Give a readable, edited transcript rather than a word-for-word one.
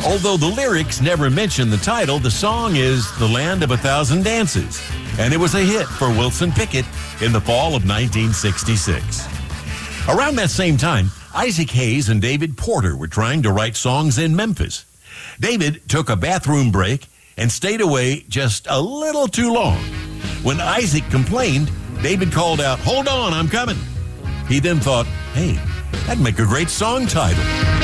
Although the lyrics never mention the title, the song is The Land of a Thousand Dances, and it was a hit for Wilson Pickett in the fall of 1966. Around that same time, Isaac Hayes and David Porter were trying to write songs in Memphis. David took a bathroom break and stayed away just a little too long. When Isaac complained, David called out, "Hold on, I'm coming." He then thought, hey, that'd make a great song title.